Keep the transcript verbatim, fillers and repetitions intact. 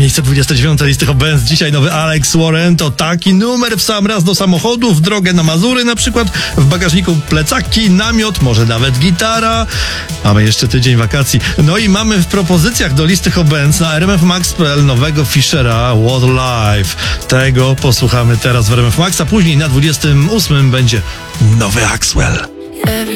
Miejsce dwudzieste dziewiąte listy Hot Bands. Dzisiaj nowy Alex Warren. To taki numer w sam raz do samochodu, w drogę na Mazury na przykład. W bagażniku plecaki, namiot, może nawet gitara. Mamy jeszcze tydzień wakacji. No i mamy w propozycjach do listy Hot Bands na r m f max kropka p l nowego Fischera What Life. Tego posłuchamy teraz w R M F Max, a później na dwudziestym ósmym będzie nowy Axwell.